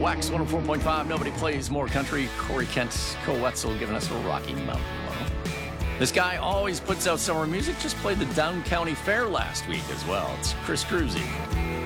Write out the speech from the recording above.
Wax 104.5. Nobody plays more country. Corey Kent, Cole Wetzel giving us a Rocky Mountain Low. This guy always puts out summer music. Just played the Down County Fair last week as well. It's Chris Cruzy.